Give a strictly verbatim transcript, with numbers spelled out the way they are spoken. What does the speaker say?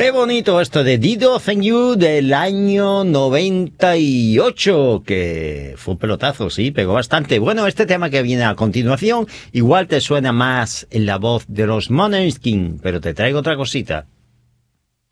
Qué bonito esto de Dido Thank You del año noventa y ocho, que fue un pelotazo, sí, pegó bastante. Bueno, este tema que viene a continuación igual te suena más en la voz de los Måneskin, pero te traigo otra cosita.